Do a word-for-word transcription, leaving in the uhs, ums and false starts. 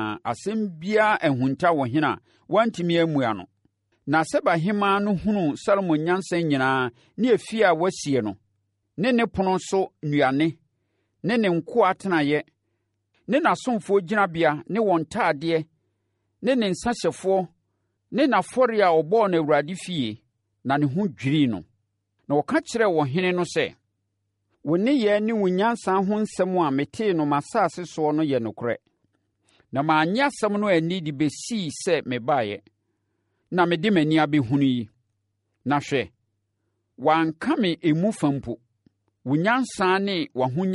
asɛm biara ahunta wɔ hene a wantumi amua no. Na Seba hemmaa no hunu Salomo nyansa nyinaa ne efie a wasie no, ne ne pono so nnuane, ne ne nkoa atenaeɛ, ne n'asomfoɔ gyinabea ne wɔn ntadeɛ, ne ne nsahyɛfoɔ, ne n'afɔre a ɔbɔɔ no Awurade fie, na ne ho dwirii no. Na ɔka kyerɛɛ ɔhene no sɛ, wo nneyɛɛ ne wo nyansa ho nsɛm a metee no m'asase soɔ no yɛ nokorɛ. Na mannye asɛm no anni de bɛsii sɛ mebaeɛ, na mede m'ani abɛhunu yi. Na hwɛ, wɔanka me emu fa mpo. Wo nyansa ne w'ahonya